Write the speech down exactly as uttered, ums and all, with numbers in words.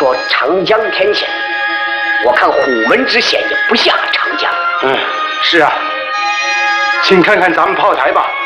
说长江天险，我看虎门之险也不下长江。 嗯，是啊，请看看咱们炮台吧。